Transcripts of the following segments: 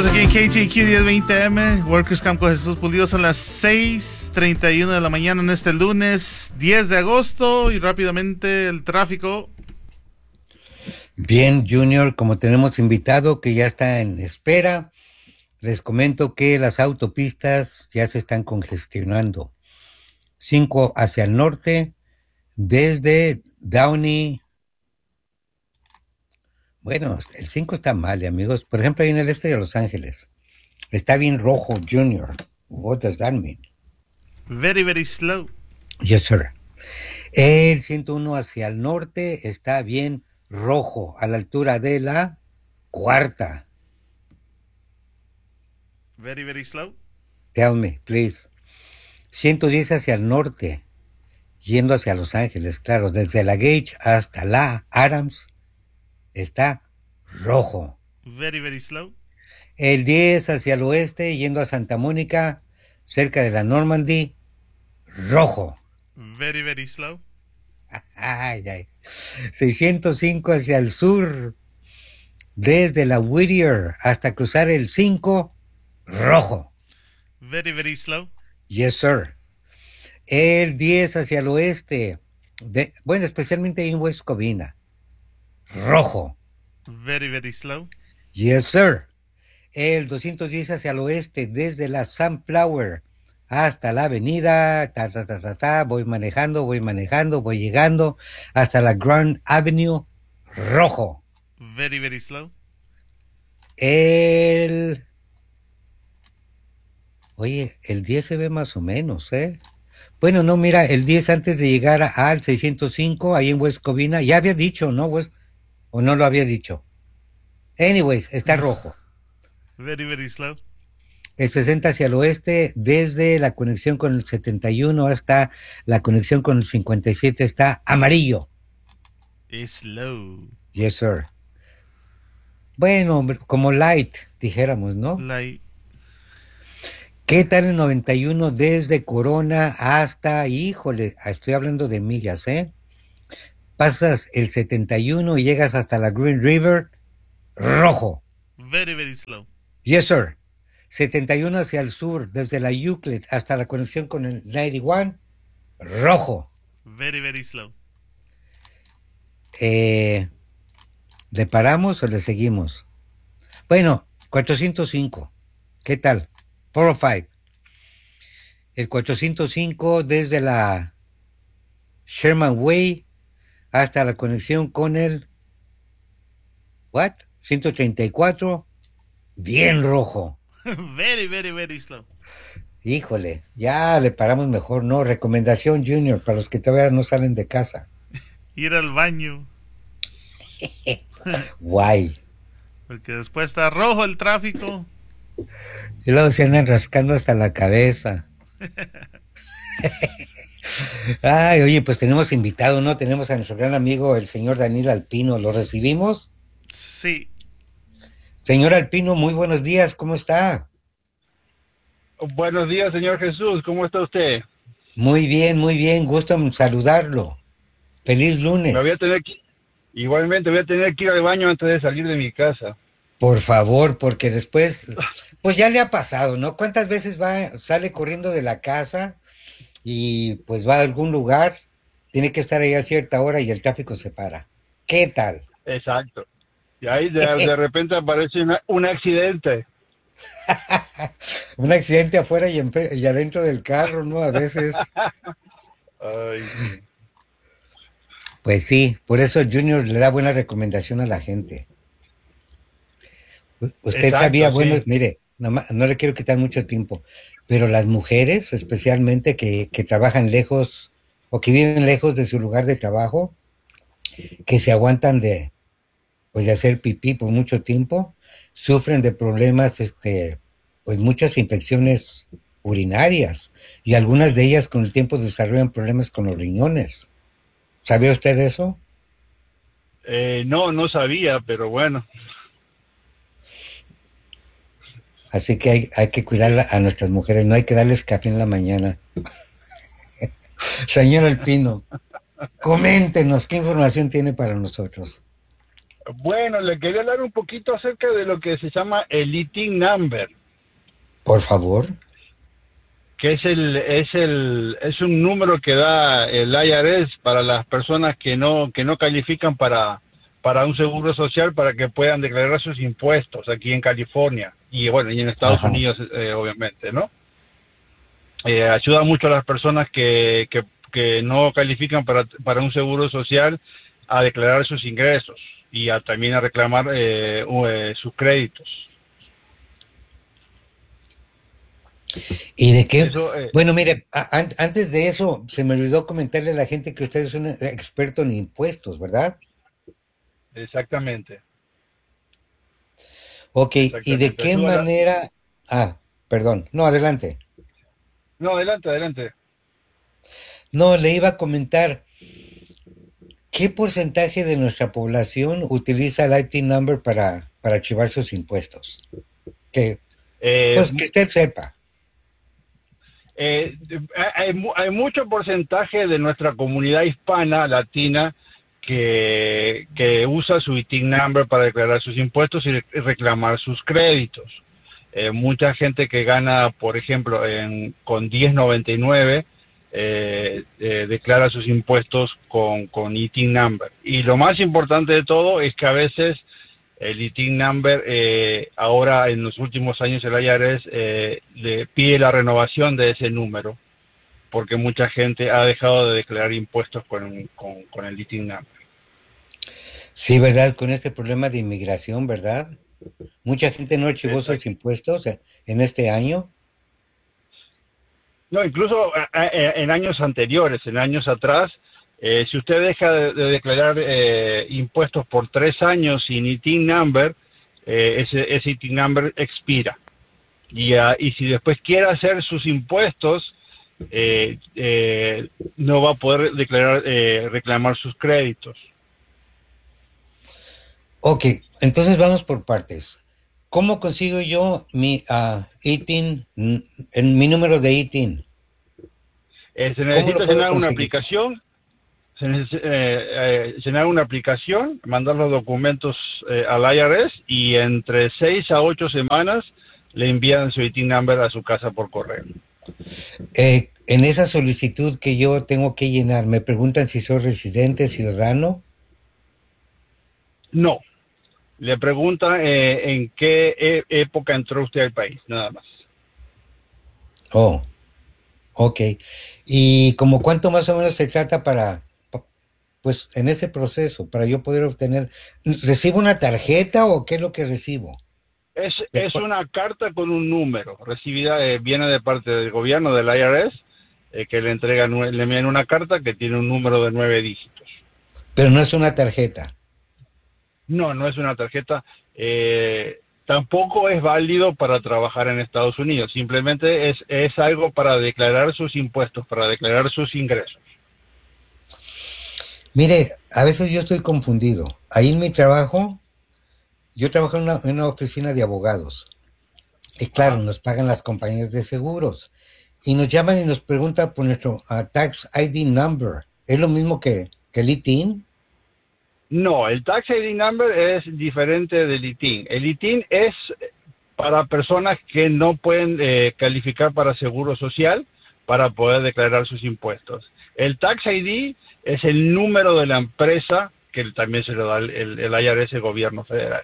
Seguimos aquí en KTQ 1020M, Workers Camp con Jesús Pulido. Son las 6:31 de la mañana en este lunes 10 de agosto y rápidamente el tráfico. Bien, Junior, como tenemos invitado que ya está en espera, les comento que las autopistas ya se están congestionando. 5 hacia el norte, desde Downey. Bueno, el 5 está mal, amigos. Por ejemplo, ahí en el este de Los Ángeles. Está bien rojo, Junior. What does that mean? Very, very slow. Yes, sir. El 101 hacia el norte está bien rojo, a la altura de la cuarta. Very, very slow. Tell me, please. 110 hacia el norte, yendo hacia Los Ángeles, claro, desde la Gage hasta la Adams, está rojo. Very, very slow. El 10 hacia el oeste, yendo a Santa Mónica, cerca de la Normandy, rojo. Very, very slow. Ay, ay. 605 hacia el sur, desde la Whittier hasta cruzar el 5, rojo. Very, very slow. Yes, sir. El 10 hacia el oeste, bueno, especialmente en West Covina, rojo. Very, very slow. Yes, sir. El 210 hacia el oeste, desde la Sunflower hasta la avenida, voy manejando, voy llegando hasta la Grand Avenue, rojo. Very, very slow. Oye, el 10 se ve más o menos, ¿eh? Bueno, no, mira, el 10 antes de llegar al 605, ahí en West Covina, ya había dicho, ¿no? ¿O no lo había dicho? Anyways, está rojo. Very, very slow. El 60 hacia el oeste, desde la conexión con el 71 hasta la conexión con el 57 está amarillo. Slow. Yes, sir. Bueno, como light, dijéramos, ¿no? Light. ¿Qué tal el 91 desde Corona hasta, híjole, estoy hablando de millas, ¿eh? Pasas el 71 y llegas hasta la Green River, rojo. Very, very slow. Yes, sir. 71 hacia el sur, desde la Euclid hasta la conexión con el 91, rojo. Very, very slow. ¿Le paramos o le seguimos? Bueno, 405. ¿Qué tal? 405. El 405 desde la Sherman Way hasta la conexión con el 134, bien rojo. Very, very, very slow. Híjole, ya le paramos mejor, ¿no? Recomendación, Junior, para los que todavía no salen de casa. Ir al baño. Guay. Porque después está rojo el tráfico. Y luego se andan rascando hasta la cabeza. Ay, oye, pues tenemos invitado, ¿no? Tenemos a nuestro gran amigo, el señor Daniel Alpino. ¿Lo recibimos? Sí. Señor Alpino, muy buenos días, ¿cómo está? Buenos días, señor Jesús, ¿cómo está usted? Muy bien, gusto en saludarlo. Feliz lunes. Igualmente voy a tener que ir al baño antes de salir de mi casa. Por favor, porque después, pues ya le ha pasado, ¿no? ¿Cuántas veces sale corriendo de la casa y pues va a algún lugar, tiene que estar ahí a cierta hora y el tráfico se para? ¿Qué tal? Exacto. Y ahí de repente aparece un accidente. Un accidente afuera y adentro del carro, ¿no? A veces. Ay. Pues sí, por eso Junior le da buena recomendación a la gente. Usted Exacto, sabía, bueno, sí. mire, no le quiero quitar mucho tiempo, pero las mujeres, especialmente que trabajan lejos o que viven lejos de su lugar de trabajo, que se aguantan de hacer pipí por mucho tiempo, sufren de problemas, pues muchas infecciones urinarias y algunas de ellas con el tiempo desarrollan problemas con los riñones. ¿Sabía usted eso? No sabía, pero bueno. Así que hay que cuidar a nuestras mujeres, no hay que darles café en la mañana. Señor Alpino, coméntenos qué información tiene para nosotros. Bueno, le quería hablar un poquito acerca de lo que se llama el ITIN number, Por favor. que es un número que da el IRS para las personas que no califican para un seguro social para que puedan declarar sus impuestos aquí en California y bueno, y en Estados Ajá. Unidos obviamente, ¿no? Ayuda mucho a las personas que no califican para un seguro social a declarar sus ingresos y también a reclamar sus créditos. ¿Y de qué? Eso, Bueno, mire, antes de eso, se me olvidó comentarle a la gente que usted es un experto en impuestos, ¿verdad? exactamente, Ok, ¿y de exactamente. qué manera? Ah, perdón, no, adelante. No, adelante, adelante. No, le iba a comentar, ¿qué porcentaje de nuestra población utiliza el IT number para archivar sus impuestos? Que, Eh, pues que usted sepa. eh, hay mucho porcentaje de nuestra comunidad hispana, latina, que usa su ITIN number para declarar sus impuestos y reclamar sus créditos. Mucha gente que gana, por ejemplo, con 1099, declara sus impuestos con ITIN number. Y lo más importante de todo es que a veces el ITIN number, ahora en los últimos años el IRS le pide la renovación de ese número, porque mucha gente ha dejado de declarar impuestos con el ITIN number. Sí, ¿verdad? Con este problema de inmigración, ¿verdad? Mucha gente no archivó sus Exacto. impuestos en este año. No, incluso en años anteriores, en años atrás, si usted deja de declarar impuestos por 3 años sin ITIN number, ese ITIN number expira. Y si después quiere hacer sus impuestos, no va a poder declarar, reclamar sus créditos. Ok, entonces vamos por partes. ¿Cómo consigo yo mi ITIN, mi número de ITIN? Se ¿Cómo lo necesita puedo llenar una conseguir? aplicación, llenar una aplicación, mandar los documentos al IRS y entre 6 a 8 semanas le envían su ITIN number a su casa por correo. En esa solicitud que yo tengo que llenar, me preguntan si soy residente, ciudadano. No, le preguntan en qué época entró usted al país, nada más. Oh, ok. ¿Y como cuánto más o menos se trata pues en ese proceso, para yo poder obtener, ¿recibo una tarjeta o qué es lo que recibo? Es una carta con un número, recibida, viene de parte del gobierno, del IRS, que le entregan, le envían una carta que tiene un número de 9 dígitos. Pero no es una tarjeta. No, no es una tarjeta. Tampoco es válido para trabajar en Estados Unidos. Simplemente es algo para declarar sus impuestos, para declarar sus ingresos. Mire, a veces yo estoy confundido. Ahí en mi trabajo, yo trabajo en una oficina de abogados. Y claro, Ajá. nos pagan las compañías de seguros. Y nos llaman y nos preguntan por nuestro Tax ID number. ¿Es lo mismo que el ITIN? No, el Tax ID Number es diferente del ITIN. El ITIN es para personas que no pueden calificar para seguro social para poder declarar sus impuestos. El Tax ID es el número de la empresa que también se lo da el IRS, el gobierno federal.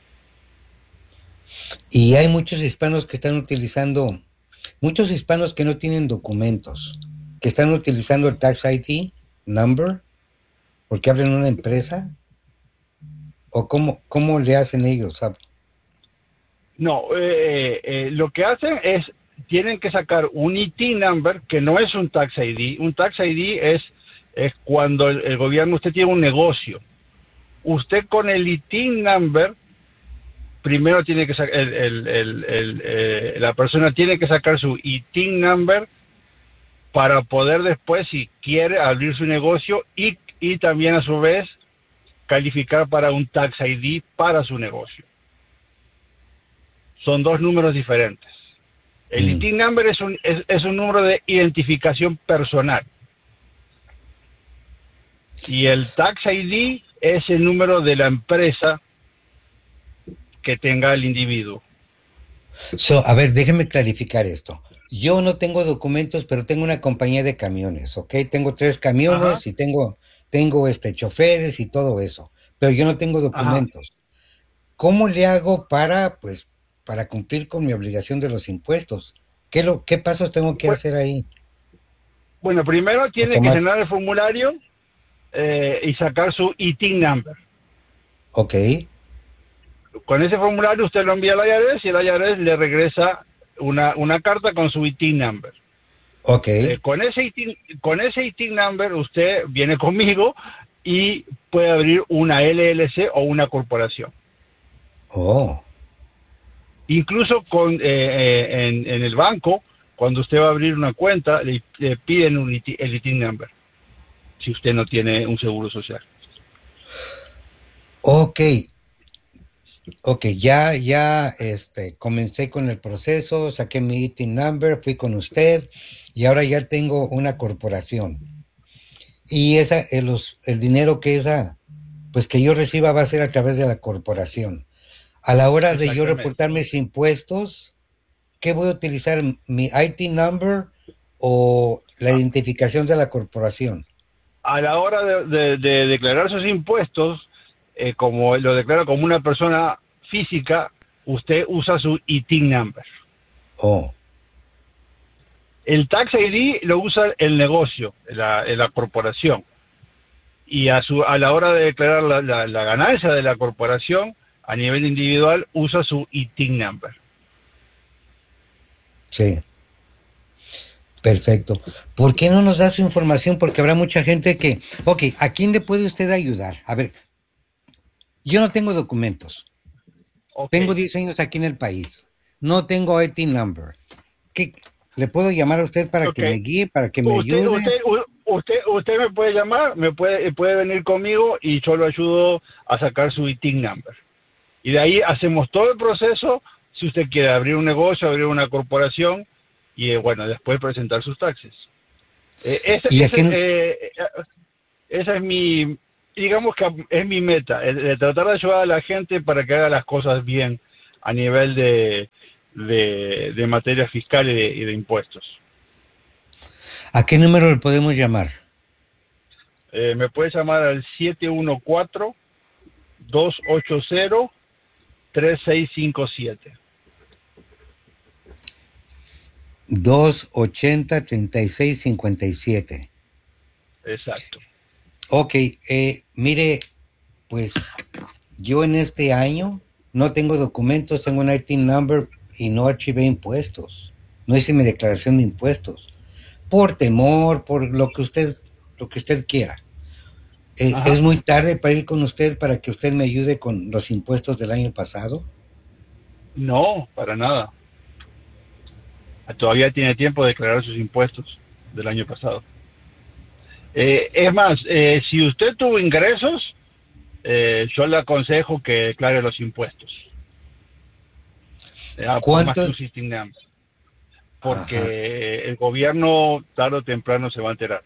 Y hay muchos hispanos que están utilizando, muchos hispanos que no tienen documentos, que están utilizando el Tax ID number porque abren una empresa. ¿O cómo le hacen ellos? No, lo que hacen es, tienen que sacar un ITIN number, que no es un Tax ID. Un Tax ID es cuando el gobierno, usted tiene un negocio. Usted con el ITIN number, primero tiene que sacar, la persona tiene que sacar su ITIN number para poder después, si quiere, abrir su negocio y también a su vez calificar para un Tax ID para su negocio. Son dos números diferentes. El ITIN number es un número de identificación personal. Y el Tax ID es el número de la empresa que tenga el individuo. A ver, déjeme clarificar esto. Yo no tengo documentos, pero tengo una compañía de camiones, ¿ok? Tengo 3 Ajá, camiones y tengo choferes y todo eso, pero yo no tengo ajá. documentos. ¿Cómo le hago para cumplir con mi obligación de los impuestos? ¿Qué pasos tengo que Bueno, hacer ahí? bueno, primero O tiene que tomar, llenar el formulario y sacar su ITIN number. ok, Con ese formulario usted lo envía al IRS y el IRS le regresa una carta con su ITIN number. ok, Con ese ITIN number usted viene conmigo y puede abrir una LLC o una corporación. oh, Incluso en el banco, cuando usted va a abrir una cuenta, le piden el ITIN number, si usted no tiene un seguro social. ok, ok, comencé con el proceso, saqué mi ITIN number, fui con usted y ahora ya tengo una corporación. Y el dinero pues que yo reciba va a ser a través de la corporación. A la hora de yo Exactamente. reportar mis impuestos, ¿qué voy a utilizar? ¿Mi IT number o la A, identificación de la corporación? a la hora de declarar sus impuestos, como lo declara como una persona física, usted usa su ITIN number. Oh, El Tax ID lo usa el negocio, la corporación. Y a la hora de declarar la ganancia de la corporación, a nivel individual, usa su ITIN number. sí, perfecto. ¿Por qué no nos da su información? Porque habrá mucha gente ok, ¿a quién le puede usted ayudar? A ver, yo no tengo documentos. Ok, Tengo 10 años aquí en el país. No tengo IT number. ¿Qué, ¿Le puedo llamar a usted para ok. que me guíe, para que me Usted, ayude? usted, usted me puede llamar, puede venir conmigo y yo lo ayudo a sacar su ITIN number. Y de ahí hacemos todo el proceso, si usted quiere abrir un negocio, abrir una corporación, y bueno, después presentar sus taxes. ¿Y a quién? Esa es digamos que es mi meta, de tratar de ayudar a la gente para que haga las cosas bien a nivel de materia fiscal y de impuestos. ¿A qué número le podemos llamar? Me puede llamar al 714-280-3657. 280-3657. Exacto. Ok, mire, pues yo en este año no tengo documentos, tengo un IT number y no archivé impuestos. No hice mi declaración de impuestos. Por temor, por lo que usted quiera. Es Ajá. muy tarde para ir con usted para que usted me ayude con los impuestos del año pasado. No, para nada. Todavía tiene tiempo de declarar sus impuestos del año pasado. Es más, si usted tuvo ingresos, yo le aconsejo que declare los impuestos. Ponga ¿Cuánto? sus ITIN, Ajá. porque el gobierno tarde o temprano se va a enterar.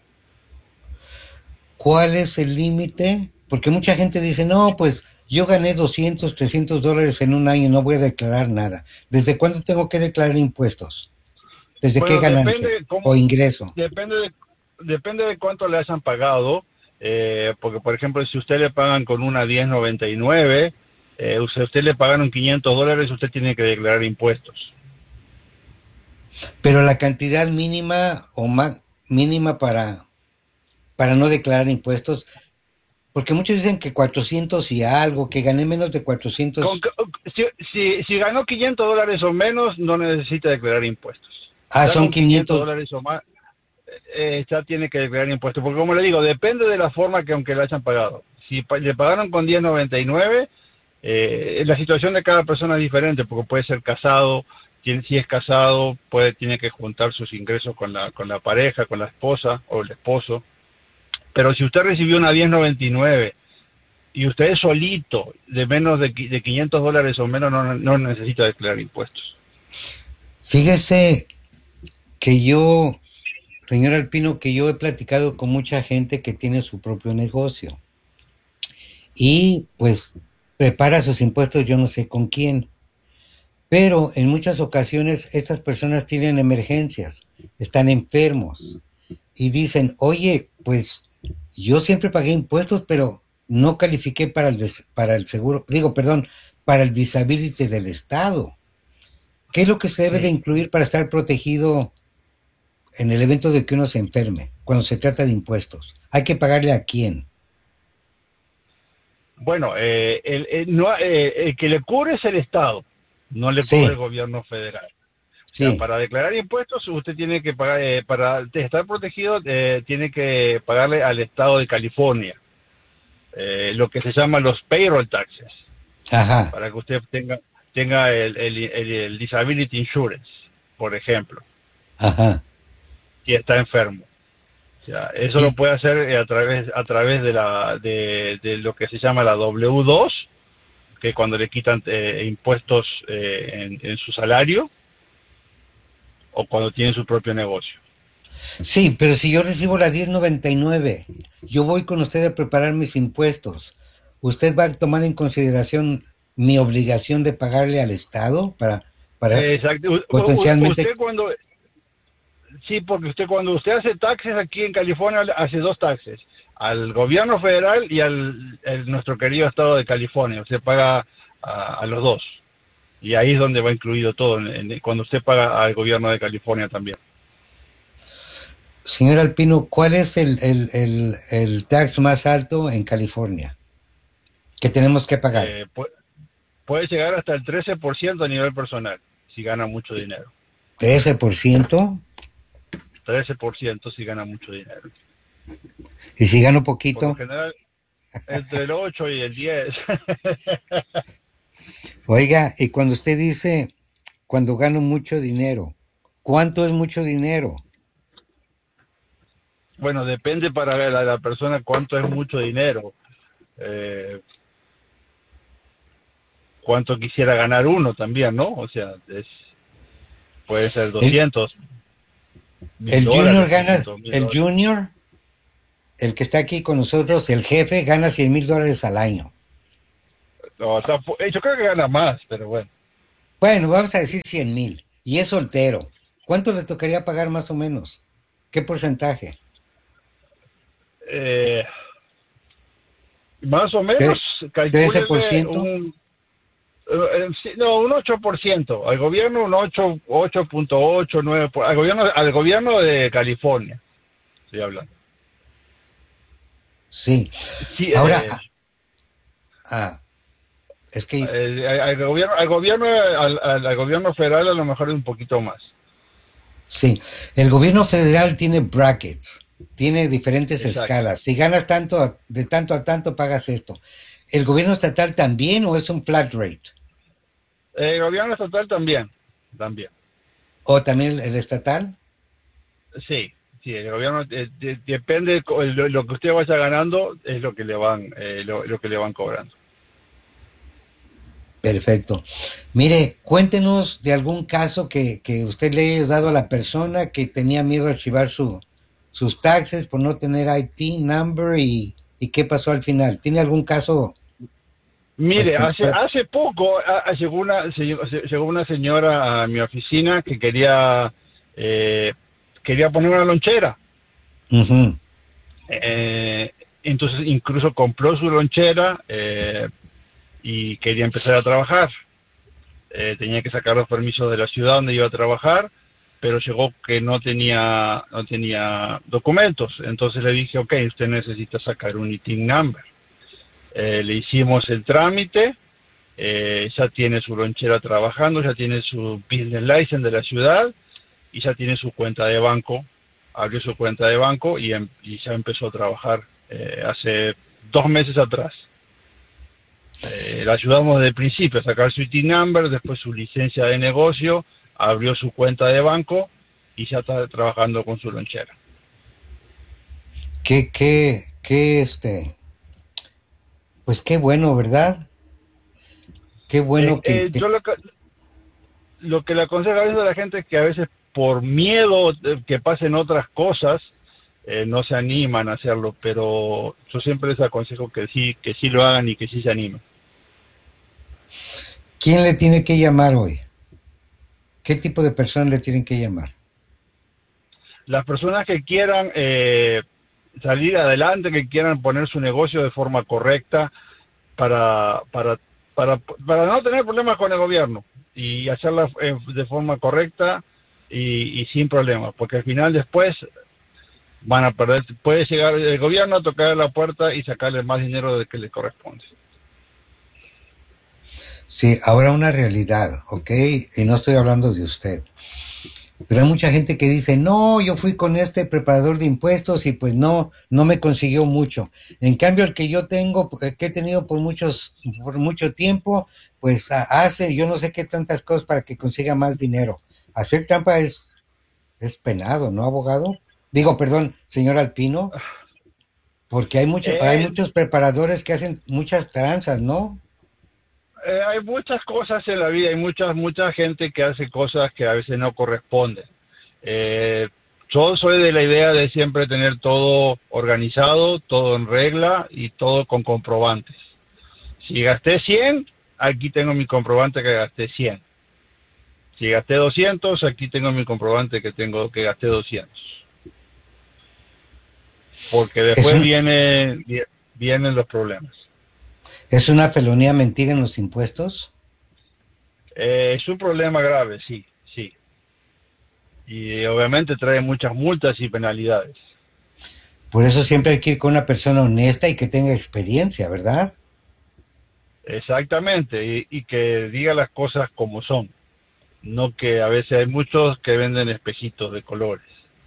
¿Cuál es el límite? Porque mucha gente dice, no, pues yo gané 200, $300 en un año y no voy a declarar nada. ¿Desde cuándo tengo que declarar impuestos? ¿Desde qué Bueno, ganancia o ingreso? depende depende de cuánto le hayan pagado, porque por ejemplo, si usted le pagan con una 1099, usted le pagaron $500, usted tiene que declarar impuestos. Pero la cantidad mínima o más mínima para no declarar impuestos, porque muchos dicen que 400 y algo, que gané menos de Con, 400. si ganó $500 o menos, no necesita declarar impuestos. Ah, Ya son con 500 500. dólares o más, ya tiene que declarar impuestos. Porque como le digo, depende de la forma que aunque le hayan pagado. Si le pagaron con 1099, la situación de cada persona es diferente, porque puede ser casado, si es casado, tiene que juntar sus ingresos con la pareja, con la esposa o el esposo. Pero si usted recibió una 1099 y usted es solito, de menos de $500 o menos, no necesita declarar impuestos. Fíjese que señor Alpino, que yo he platicado con mucha gente que tiene su propio negocio. y pues prepara sus impuestos yo no sé con quién. Pero en muchas ocasiones estas personas tienen emergencias, están enfermos y dicen, oye, pues yo siempre pagué impuestos, pero no califiqué para el seguro, digo, perdón, para el disability del Estado. ¿Qué es lo que se debe de Sí. incluir para estar protegido en el evento de que uno se enferme, cuando se trata de impuestos? ¿Hay que pagarle a quién? Bueno, el que le cubre es el Estado, no le cubre el Sí, gobierno federal. O sea, sí, para declarar impuestos usted tiene que pagar, para estar protegido, tiene que pagarle al Estado de California, lo que se llama los payroll taxes, ajá, para que usted tenga el disability insurance, por ejemplo, ajá, si está enfermo. O sea, eso lo sí, puede hacer a través de lo que se llama la W2, que cuando le quitan impuestos en su salario, o cuando tiene su propio negocio. sí, pero si yo recibo la 1099, yo voy con usted a preparar mis impuestos, ¿usted va a tomar en consideración mi obligación de pagarle al Estado para Exacto. potencialmente... Usted cuando, sí, porque cuando usted hace taxes aquí en California, hace dos taxes, al gobierno federal y al nuestro querido estado de California. Usted paga a los dos. Y ahí es donde va incluido todo, cuando usted paga al gobierno de California también. Señor Alpino, ¿cuál es el tax más alto en California que tenemos que pagar? Puede llegar hasta el 13% a nivel personal, si gana mucho dinero. 13%. 13% si gana mucho dinero. Y si gano Por lo poquito, general, entre el 8 y el 10. oiga, y cuando usted dice, cuando gano mucho dinero, ¿cuánto es mucho dinero? Bueno, depende para la persona cuánto es mucho dinero. Eh, Cuánto quisiera ganar uno también, ¿no? O sea, puede ser El, 200 mil el junior dólares, gana, 300 mil el dólares. junior, el que está aquí con nosotros, el jefe, gana $100,000 al año. No, yo creo que gana más, pero bueno. Bueno, vamos a decir 100,000. Y es soltero. ¿Cuánto le tocaría pagar más o menos? ¿Qué porcentaje? Eh, Más o menos, Tre- calcúlele 13%. sí, no, un 8%. Al gobierno un 8.8, 9, al gobierno de California, estoy hablando. Sí. Sí, Ahora, es que al gobierno federal a lo mejor es un poquito más. sí, el gobierno federal tiene brackets, tiene diferentes Exacto. escalas. Si ganas tanto, de tanto a tanto, pagas esto. ¿El gobierno estatal también o es un flat rate? El gobierno estatal también, también. ¿O también el estatal? Sí, sí, el gobierno depende lo que usted vaya ganando es lo que le van lo que le van cobrando. Perfecto. Mire, cuéntenos de algún caso que usted le haya dado a la persona que tenía miedo a archivar sus taxes por no tener IT number y qué pasó al final. ¿Tiene algún caso pues Mire, que nos hace pueda... hace poco llegó una señora a mi oficina que quería poner una lonchera. Ujú. Eh, entonces incluso compró su lonchera y quería empezar a trabajar. Tenía que sacar los permisos de la ciudad donde iba a trabajar, pero llegó que no tenía documentos. Entonces le dije, ok, usted necesita sacar un ITIN number. Le hicimos el trámite, ya tiene su lonchera trabajando, ya tiene su business license de la ciudad y ya tiene su cuenta de banco. Abrió su cuenta de banco y ya empezó a trabajar hace 2 meses atrás. Le ayudamos desde el principio a sacar su IT number, después su licencia de negocio, abrió su cuenta de banco y ya está trabajando con su lonchera. Pues qué bueno, ¿verdad? Qué bueno Yo lo que le aconsejo a veces a la gente es que a veces por miedo de que pasen otras cosas, no se animan a hacerlo, pero yo siempre les aconsejo que sí lo hagan y que sí se animen. ¿Quién le tiene que llamar hoy? ¿Qué tipo de personas le tienen que llamar? Las personas que quieran salir adelante, que quieran poner su negocio de forma correcta para no tener problemas con el gobierno y hacerla de forma correcta y sin problemas, porque al final después van a perder, puede llegar el gobierno a tocar la puerta y sacarle más dinero del que le corresponde. Sí, ahora una realidad, ¿ok? Y no estoy hablando de usted. Pero hay mucha gente que dice, no, yo fui con este preparador de impuestos y pues no me consiguió mucho. En cambio, el que yo tengo, que he tenido por mucho tiempo, pues hace yo no sé qué tantas cosas para que consiga más dinero. Hacer trampa es penado, ¿no, abogado? Digo, perdón, señor Alpino, porque hay muchos preparadores que hacen muchas tranzas, ¿no? Hay muchas cosas en la vida, hay mucha gente que hace cosas que a veces no corresponden. Yo soy de la idea de siempre tener todo organizado, todo en regla y todo con comprobantes. Si gasté 100, aquí tengo mi comprobante que gasté 100. Si gasté 200, aquí tengo mi comprobante que gasté 200. Porque después vienen los problemas. ¿Es una felonía mentir en los impuestos? Es un problema grave, sí. Y obviamente trae muchas multas y penalidades. Por eso siempre hay que ir con una persona honesta y que tenga experiencia, ¿verdad? Exactamente, y que diga las cosas como son. No que a veces hay muchos que venden espejitos de colores.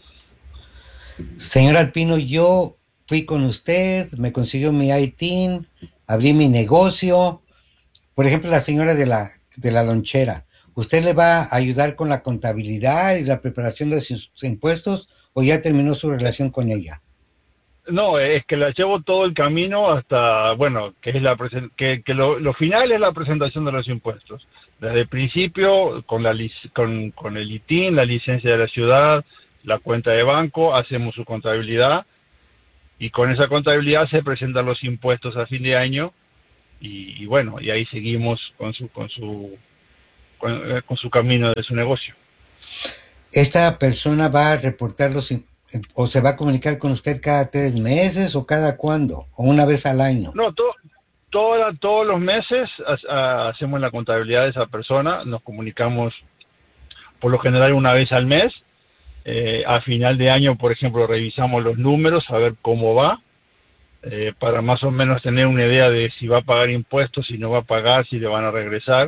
Señor Alpino, yo fui con usted, me consiguió mi ITIN, abrí mi negocio. Por ejemplo, la señora de la lonchera, ¿usted le va a ayudar con la contabilidad y la preparación de sus impuestos o ya terminó su relación con ella? No, es que la llevo todo el camino hasta, bueno, que es lo final es la presentación de los impuestos. Desde el principio, con el ITIN, la licencia de la ciudad, la cuenta de banco, hacemos su contabilidad y con esa contabilidad se presentan los impuestos a fin de año y bueno, y ahí seguimos con su camino de su negocio. ¿Esta persona va a reportar o se va a comunicar con usted cada 3 meses o cada cuándo? ¿O una vez al año? No, todos los meses hacemos la contabilidad de esa persona, nos comunicamos por lo general una vez al mes. A final de año, por ejemplo, revisamos los números, a ver cómo va, para más o menos tener una idea de si va a pagar impuestos, si no va a pagar, si le van a regresar.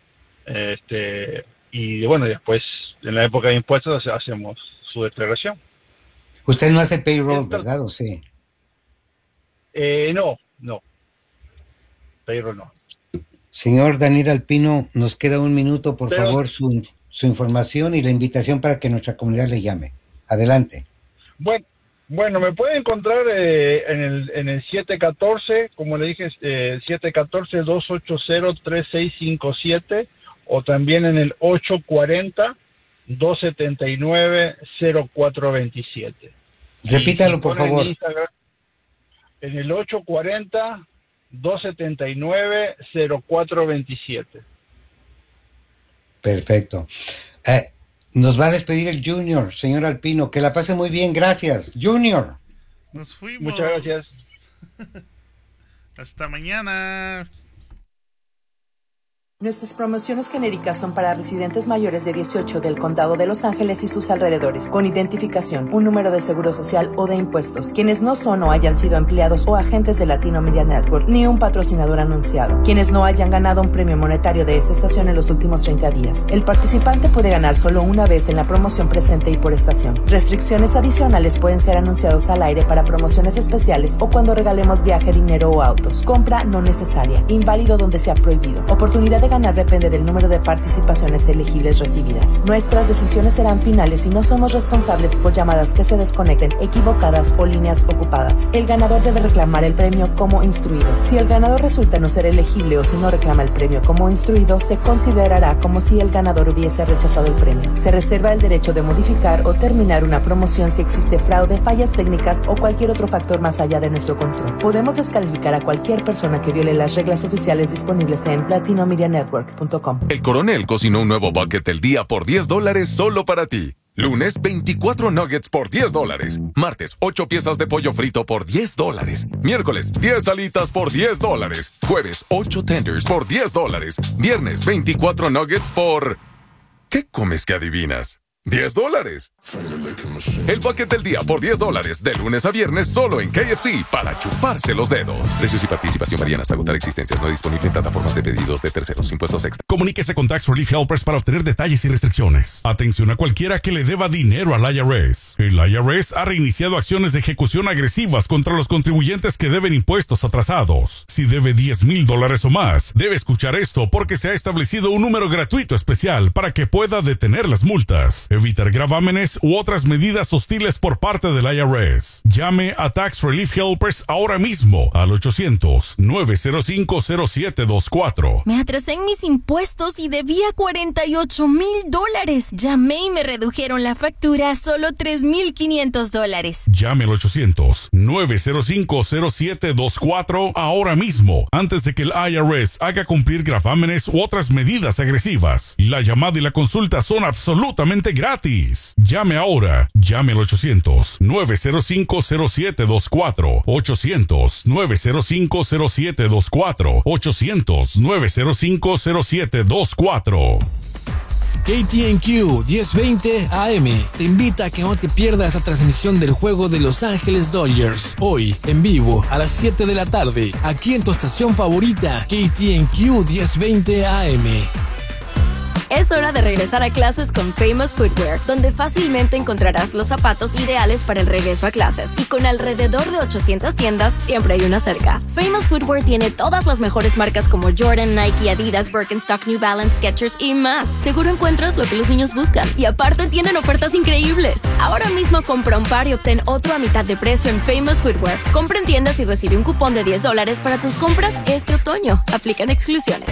Y bueno, después, en la época de impuestos, hacemos su declaración. Usted no hace payroll, ¿verdad? ¿O sí? No. Payroll no. Señor Daniel Alpino, nos queda 1 minuto, por favor, su información y la invitación para que nuestra comunidad le llame. Adelante. Bueno, me puede encontrar en el 714, como le dije, 714-280-3657 o también en el 840-279-0427. Repítalo, por favor. En el 840-279-0427. Perfecto. Nos va a despedir el Junior, señor Alpino. Que la pase muy bien, gracias. Junior. Nos fuimos. Muchas gracias. Hasta mañana. Nuestras promociones genéricas son para residentes mayores de 18 del Condado de Los Ángeles y sus alrededores, con identificación, un número de seguro social o de impuestos, quienes no son o hayan sido empleados o agentes de Latino Media Network, ni un patrocinador anunciado, quienes no hayan ganado un premio monetario de esta estación en los últimos 30 días. El participante puede ganar solo una vez en la promoción presente y por estación. Restricciones adicionales pueden ser anunciados al aire para promociones especiales o cuando regalemos viaje, dinero o autos. Compra no necesaria, inválido donde sea prohibido. Oportunidad de de ganar depende del número de participaciones elegibles recibidas. Nuestras decisiones serán finales y no somos responsables por llamadas que se desconecten, equivocadas o líneas ocupadas. El ganador debe reclamar el premio como instruido. Si el ganador resulta no ser elegible o si no reclama el premio como instruido, se considerará como si el ganador hubiese rechazado el premio. Se reserva el derecho de modificar o terminar una promoción si existe fraude, fallas técnicas o cualquier otro factor más allá de nuestro control. Podemos descalificar a cualquier persona que viole las reglas oficiales disponibles en latinomedianetwork.com. El Coronel cocinó un nuevo bucket del día por $10 solo para ti. Lunes, 24 nuggets por $10. Martes, 8 piezas de pollo frito por $10. Miércoles, 10 alitas por $10. Jueves, 8 tenders por $10. Viernes, 24 nuggets por... ¿Qué comes que adivinas? $10. El bucket del día por $10 de lunes a viernes solo en KFC para chuparse los dedos. Precios y participación varían hasta agotar existencias. No disponible en plataformas de pedidos de terceros. Impuestos extra. Comuníquese con Tax Relief Helpers para obtener detalles y restricciones. Atención a cualquiera que le deba dinero al IRS. El IRS ha reiniciado acciones de ejecución agresivas contra los contribuyentes que deben impuestos atrasados. Si debe $10,000 o más, debe escuchar esto porque se ha establecido un número gratuito especial para que pueda detener las multas, evitar gravámenes u otras medidas hostiles por parte del IRS. Llame a Tax Relief Helpers ahora mismo al 800-905-0724. Me atrasé en mis impuestos y debía $48,000. Llamé y me redujeron la factura a solo $3,500. Llame al 800-905-0724 ahora mismo, antes de que el IRS haga cumplir gravámenes u otras medidas agresivas. La llamada y la consulta son absolutamente gratis. Llame ahora. Llame al 800-905-0724. 800-905-0724. 800-905-0724. KTNQ 1020 AM te invita a que no te pierdas la transmisión del juego de Los Ángeles Dodgers, hoy en vivo a las 7 de la tarde, aquí en tu estación favorita, KTNQ 1020 AM. Es hora de regresar a clases con Famous Footwear, donde fácilmente encontrarás los zapatos ideales para el regreso a clases. Y con alrededor de 800 tiendas, siempre hay una cerca. Famous Footwear tiene todas las mejores marcas como Jordan, Nike, Adidas, Birkenstock, New Balance, Skechers y más. Seguro encuentras lo que los niños buscan. Y aparte tienen ofertas increíbles. Ahora mismo compra un par y obtén otro a mitad de precio en Famous Footwear. Compra en tiendas y recibe un cupón de $10 para tus compras este otoño. Aplican exclusiones.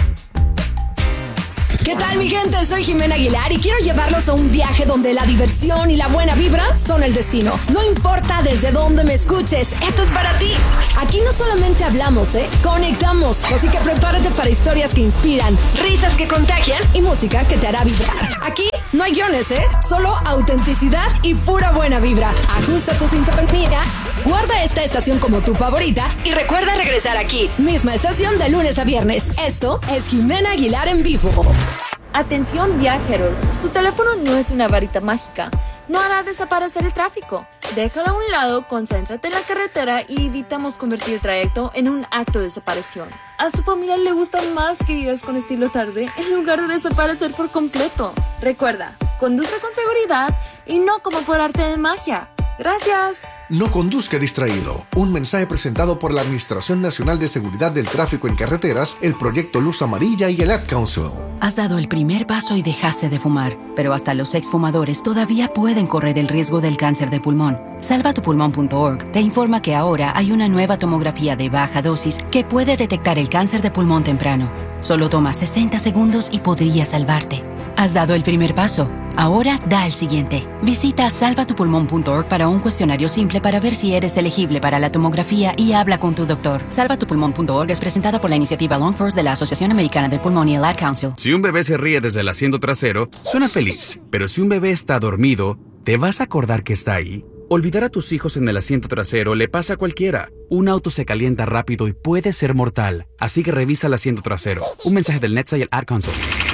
¿Qué tal, mi gente? Soy Jimena Aguilar y quiero llevarlos a un viaje donde la diversión y la buena vibra son el destino. No importa desde dónde me escuches, esto es para ti. Aquí no solamente hablamos, conectamos. Así que prepárate para historias que inspiran, risas que contagian y música que te hará vibrar. Aquí no hay guiones, solo autenticidad y pura buena vibra. Ajusta tu sintonía, guarda esta estación como tu favorita y recuerda regresar aquí. Misma estación de lunes a viernes. Esto es Jimena Aguilar en vivo. Atención viajeros, su teléfono no es una varita mágica, no hará desaparecer el tráfico. Déjalo a un lado, concéntrate en la carretera y evitamos convertir el trayecto en un acto de separación. A su familia le gusta más que digas con estilo tarde en lugar de desaparecer por completo. Recuerda, conduce con seguridad y no como por arte de magia. Gracias. No conduzca distraído. Un mensaje presentado por la Administración Nacional de Seguridad del Tráfico en Carreteras, el Proyecto Luz Amarilla y el Ad Council. Has dado el primer paso y dejaste de fumar, pero hasta los exfumadores todavía pueden correr el riesgo del cáncer de pulmón. Salvatupulmón.org te informa que ahora hay una nueva tomografía de baja dosis que puede detectar el cáncer de pulmón temprano. Solo toma 60 segundos y podría salvarte. Has dado el primer paso. Ahora da el siguiente. Visita salvatupulmón.org para un cuestionario simple para ver si eres elegible para la tomografía y habla con tu doctor. Salvatupulmón.org es presentada por la iniciativa Long First de la Asociación Americana del Pulmón y el Ad Council. Si un bebé se ríe desde el asiento trasero, suena feliz. Pero si un bebé está dormido, ¿te vas a acordar que está ahí? Olvidar a tus hijos en el asiento trasero le pasa a cualquiera. Un auto se calienta rápido y puede ser mortal. Así que revisa el asiento trasero. Un mensaje del NHTSA y el Ad Council.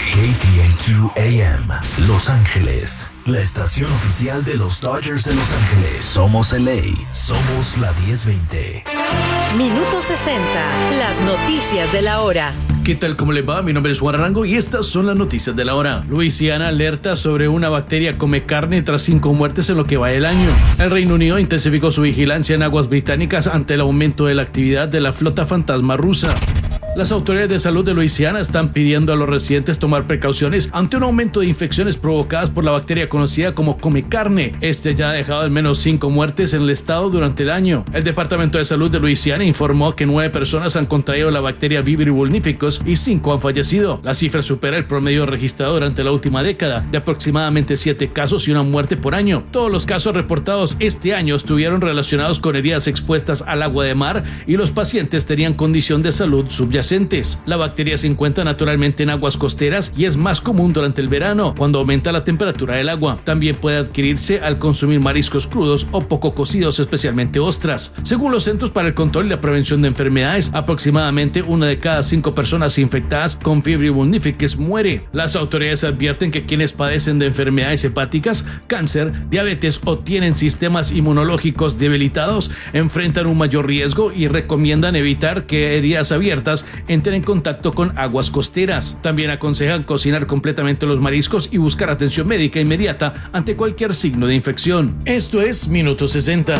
KTNQ AM, Los Ángeles, la estación oficial de los Dodgers de Los Ángeles. Somos LA, somos la 1020. Minuto 60, las noticias de la hora. ¿Qué tal? ¿Cómo les va? Mi nombre es Juan Arango y estas son las noticias de la hora. Luisiana alerta sobre una bacteria come carne tras 5 muertes en lo que va del año. El Reino Unido intensificó su vigilancia en aguas británicas ante el aumento de la actividad de la flota fantasma rusa. Las autoridades de salud de Luisiana están pidiendo a los residentes tomar precauciones ante un aumento de infecciones provocadas por la bacteria conocida como Comecarne. Este ya ha dejado al menos 5 muertes en el estado durante el año. El Departamento de Salud de Luisiana informó que 9 personas han contraído la bacteria Vibrio vulnificus y 5 han fallecido. La cifra supera el promedio registrado durante la última década, de aproximadamente 7 casos y una muerte por año. Todos los casos reportados este año estuvieron relacionados con heridas expuestas al agua de mar y los pacientes tenían condición de salud subyacente. La bacteria se encuentra naturalmente en aguas costeras y es más común durante el verano, cuando aumenta la temperatura del agua. También puede adquirirse al consumir mariscos crudos o poco cocidos, especialmente ostras. Según los Centros para el Control y la Prevención de Enfermedades, aproximadamente 1 de cada 5 personas infectadas con Vibrio vulnificus muere. Las autoridades advierten que quienes padecen de enfermedades hepáticas, cáncer, diabetes o tienen sistemas inmunológicos debilitados enfrentan un mayor riesgo y recomiendan evitar que heridas abiertas entren en contacto con aguas costeras. También aconsejan cocinar completamente los mariscos y buscar atención médica inmediata ante cualquier signo de infección. Esto es Minuto 60.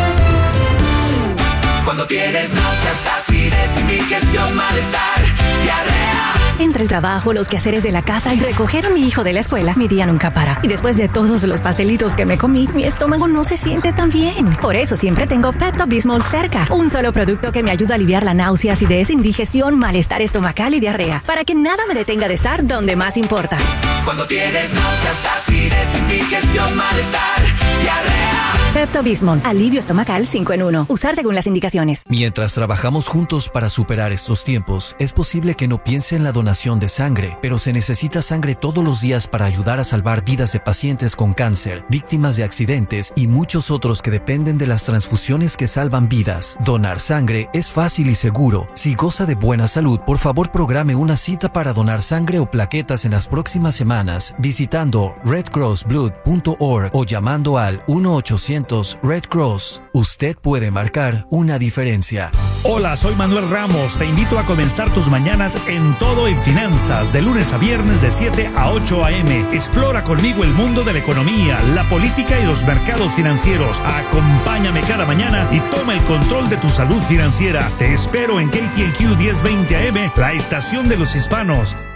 Cuando tienes náuseas, acidez, indigestión, malestar, diarrea. Entre el trabajo, los quehaceres de la casa y recoger a mi hijo de la escuela, mi día nunca para. Y después de todos los pastelitos que me comí, mi estómago no se siente tan bien. Por eso siempre tengo Pepto-Bismol cerca. Un solo producto que me ayuda a aliviar la náusea, acidez, indigestión, malestar estomacal y diarrea. Para que nada me detenga de estar donde más importa. Cuando tienes náuseas, acidez, indigestión, malestar, diarrea. Pepto-Bismol, alivio estomacal 5 en 1. Usar según las indicaciones. Mientras trabajamos juntos para superar estos tiempos, es posible que no piense en la donación de sangre, pero se necesita sangre todos los días para ayudar a salvar vidas de pacientes con cáncer, víctimas de accidentes y muchos otros que dependen de las transfusiones que salvan vidas. Donar sangre es fácil y seguro. Si goza de buena salud, por favor programe una cita para donar sangre o plaquetas en las próximas semanas visitando redcrossblood.org o llamando al 1-800-RED CROSS. Usted puede marcar una diferencia. Hola, soy Manuel Ramos. Te invito a comenzar tus mañanas en Todo en Finanzas, de lunes a viernes de 7 a 8 a.m. Explora conmigo el mundo de la economía, la política y los mercados financieros. Acompáñame cada mañana y toma el control de tu salud financiera. Te espero en KTNQ 1020 AM, la estación de los hispanos.